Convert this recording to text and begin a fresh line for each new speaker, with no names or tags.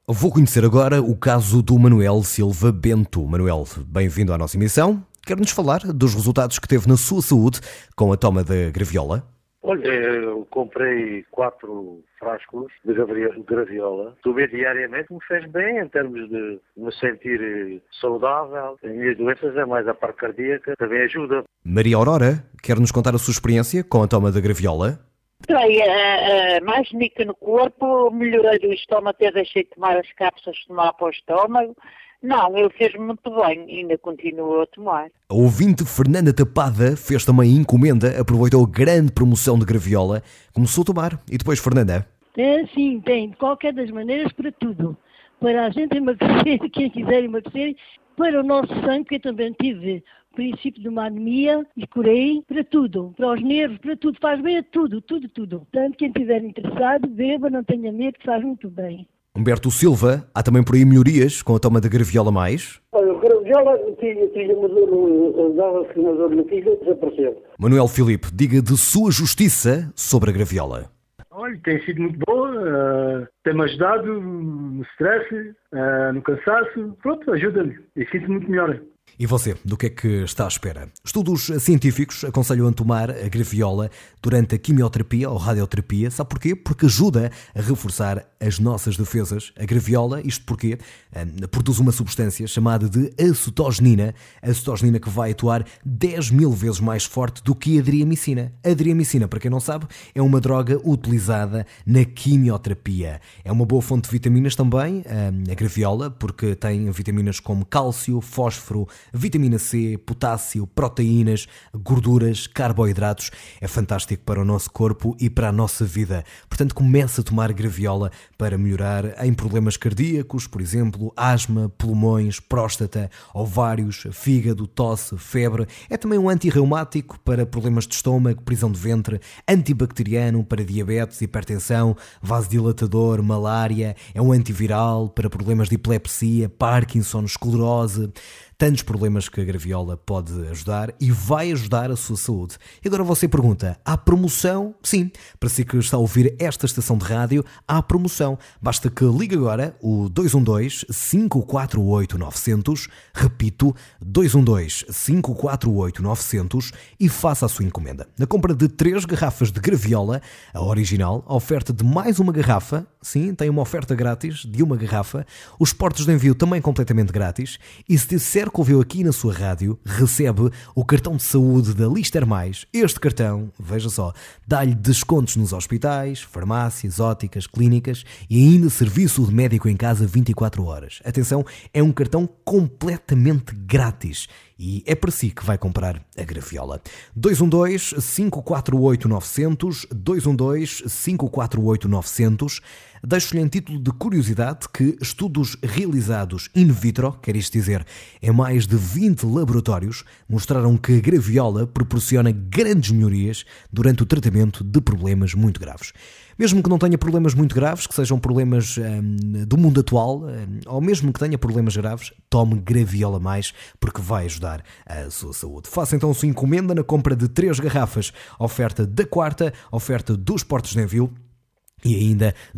Vou conhecer agora o caso do Manuel Silva Bento. Manuel, bem-vindo à nossa emissão. Quer-nos falar dos resultados que teve na sua saúde com a toma da graviola?
Olha, eu comprei 4 frascos de graviola. Tomei diariamente, me fez bem em termos de me sentir saudável. As minhas doenças é mais a parte cardíaca, também ajuda.
Maria Aurora, quer-nos contar a sua experiência com a toma da graviola?
Entrei mais nica no corpo, melhorei do estômago, até deixei de tomar as cápsulas de tomar para o estômago. Não, ele fez muito bem, ainda continuo a tomar.
A ouvinte Fernanda Tapada fez também encomenda, aproveitou a grande promoção de graviola, começou a tomar. E depois, Fernanda?
Sim, tem, de qualquer das maneiras, para tudo. Para a gente emagrecer, quem quiser emagrecer, para o nosso sangue, que eu também tive princípio de uma anemia e curei, para tudo, para os nervos, para tudo, faz bem a tudo. Portanto, quem estiver interessado, beba, não tenha medo, que faz muito bem.
Humberto Silva, há também por aí melhorias com a toma da graviola mais?
Olha, graviola, tinha uma dor, dava-se uma dor no fígado, desapareceu.
Manuel Filipe, diga de sua justiça sobre a graviola.
Olha, tem sido muito boa, tem-me ajudado no stress, no cansaço, pronto, ajuda-me e sinto muito melhor.
E você, do que é que está à espera? Estudos científicos aconselham a tomar a graviola durante a quimioterapia ou radioterapia. Sabe porquê? Porque ajuda a reforçar as nossas defesas. A graviola, isto porque produz uma substância chamada de acetogenina. A acetogenina que vai atuar 10.000 vezes mais forte do que a adriamicina. A adriamicina, para quem não sabe, é uma droga utilizada na quimioterapia. É uma boa fonte de vitaminas também, a graviola, porque tem vitaminas como cálcio, fósforo, vitamina C, potássio, proteínas, gorduras, carboidratos. É fantástico para o nosso corpo e para a nossa vida. Portanto, comece a tomar graviola para melhorar em problemas cardíacos, por exemplo, asma, pulmões, próstata, ovários, fígado, tosse, febre. É também um antirreumático para problemas de estômago, prisão de ventre, antibacteriano para diabetes, hipertensão, vasodilatador, malária. É um antiviral para problemas de epilepsia, Parkinson, esclerose. Tantos problemas que a graviola pode ajudar e vai ajudar a sua saúde. E agora você pergunta, há promoção? Sim, para si que está a ouvir esta estação de rádio, há promoção. Basta que ligue agora o 212-548-900, repito, 212-548-900 e faça a sua encomenda. Na compra de 3 garrafas de graviola, a original, a oferta de mais uma garrafa, sim, tem uma oferta grátis de uma garrafa, os portos de envio também completamente grátis, e se disser que ouviu aqui na sua rádio, recebe o cartão de saúde da Lister Mais. Este cartão, veja só, dá-lhe descontos nos hospitais, farmácias, óticas, clínicas e ainda serviço de médico em casa 24 horas. Atenção, é um cartão completamente grátis. E é para si que vai comprar a graviola. 212-548-900, 212-548-900. Deixo-lhe em título de curiosidade que estudos realizados in vitro, quer isto dizer, em mais de 20 laboratórios, mostraram que a graviola proporciona grandes melhorias durante o tratamento de problemas muito graves. Mesmo que não tenha problemas muito graves, que sejam problemas do mundo atual, ou mesmo que tenha problemas graves, tome graviola mais, porque vai ajudar a sua saúde. Faça então a sua encomenda na compra de 3 garrafas, oferta da quarta, oferta dos portos de envio e ainda